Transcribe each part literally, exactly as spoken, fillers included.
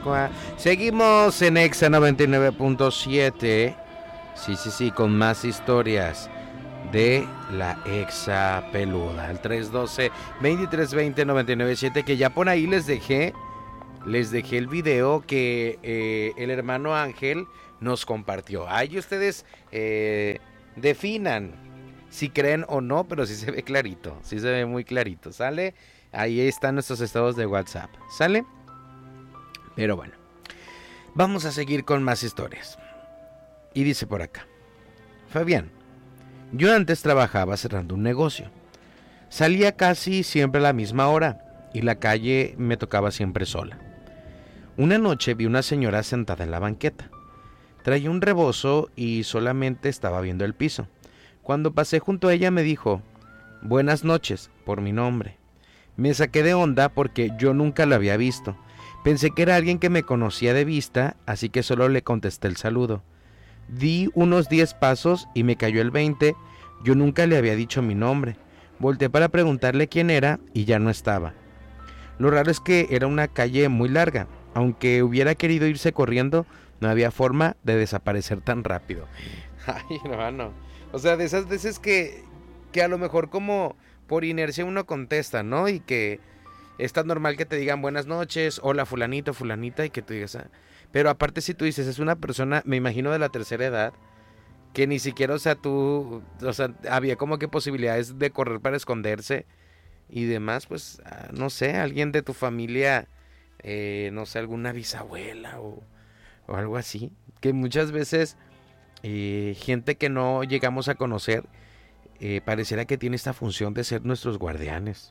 Pascua. Seguimos en Exa noventa y nueve punto siete. Sí, sí, sí, con más historias de la Exa Peluda. Al tres uno dos, dos tres dos cero, nueve nueve siete, que ya por ahí les dejé, les dejé el video que eh, el hermano Ángel nos compartió. Ahí ustedes eh, definan si creen o no, pero sí se ve clarito, sí se ve muy clarito, ¿sale? Ahí están nuestros estados de WhatsApp, ¿sale? Pero bueno, vamos a seguir con más historias. Y dice por acá: Fabián, yo antes trabajaba cerrando un negocio. Salía casi siempre a la misma hora y la calle me tocaba siempre sola. Una noche vi una señora sentada en la banqueta. Traía un rebozo y solamente estaba viendo el piso. Cuando pasé junto a ella me dijo: buenas noches, por mi nombre. Me saqué de onda porque yo nunca lo había visto. Pensé que era alguien que me conocía de vista, así que solo le contesté el saludo. Di unos diez pasos y me cayó el veinte. Yo nunca le había dicho mi nombre. Volteé para preguntarle quién era y ya no estaba. Lo raro es que era una calle muy larga. Aunque hubiera querido irse corriendo, no había forma de desaparecer tan rápido. Ay, hermano. O sea, de esas veces que, que a lo mejor como por inercia uno contesta, ¿no? Y que es tan normal que te digan buenas noches, hola fulanito, fulanita, y que tú digas... Ah. Pero aparte si tú dices, es una persona, me imagino de la tercera edad, que ni siquiera, o sea, tú, o sea, había como que posibilidades de correr para esconderse y demás, pues, no sé, alguien de tu familia, eh, no sé, alguna bisabuela o, o algo así, que muchas veces eh, gente que no llegamos a conocer, eh, pareciera que tiene esta función de ser nuestros guardianes.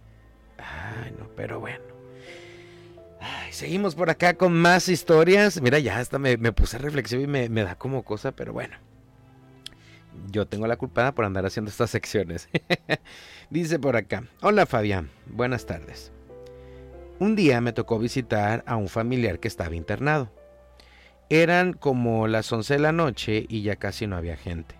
Ay, no, pero bueno. Ay, seguimos por acá con más historias. Mira, ya hasta me, me puse reflexivo y me, me da como cosa, pero bueno. Yo tengo la culpa por andar haciendo estas secciones. Dice por acá: hola Fabián, buenas tardes. Un día me tocó visitar a un familiar que estaba internado. Eran como las once de la noche y ya casi no había gente.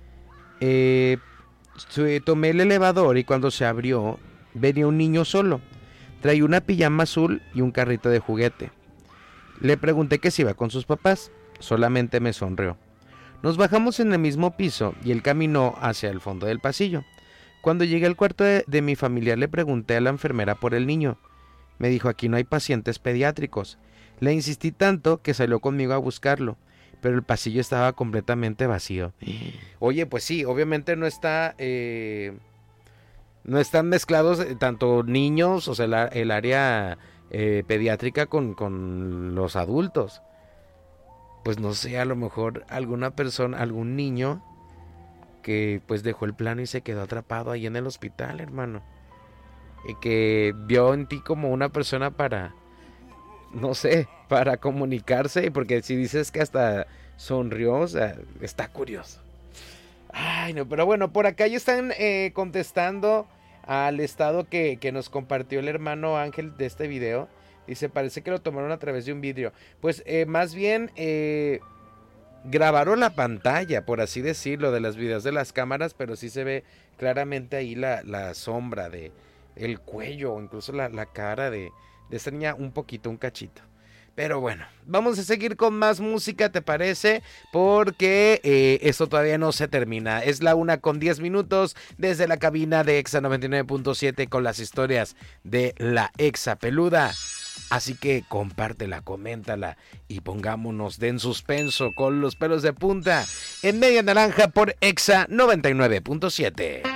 Eh, tomé el elevador y cuando se abrió venía un niño solo. Traía una pijama azul y un carrito de juguete. Le pregunté que si iba con sus papás. Solamente me sonrió. Nos bajamos en el mismo piso y él caminó hacia el fondo del pasillo. Cuando llegué al cuarto de, de mi familiar le pregunté a la enfermera por el niño. Me dijo: aquí no hay pacientes pediátricos. Le insistí tanto que salió conmigo a buscarlo, pero el pasillo estaba completamente vacío. Oye, pues sí, obviamente no está... Eh... No están mezclados tanto niños, o sea, el, el área eh, pediátrica con, con los adultos. Pues no sé, a lo mejor alguna persona, algún niño que pues dejó el plano y se quedó atrapado ahí en el hospital, hermano. Y que vio en ti como una persona para, no sé, para comunicarse. Porque si dices que hasta sonrió, o sea, está curioso. Ay, no, pero bueno, por acá ya están eh, contestando al estado que, que nos compartió el hermano Ángel de este video. Dice: parece que lo tomaron a través de un vidrio. Pues eh, más bien eh, grabaron la pantalla, por así decirlo, de los videos de las cámaras, pero sí se ve claramente ahí la, la sombra de el cuello, o incluso la, la cara de, de esta niña, un poquito, un cachito. Pero bueno, vamos a seguir con más música, ¿te parece? Porque eh, esto todavía no se termina. Es la una con diez minutos desde la cabina de Exa noventa y nueve punto siete con las historias de la Exa Peluda. Así que compártela, coméntala y pongámonos de en suspenso con los pelos de punta en Media Naranja por Exa noventa y nueve punto siete.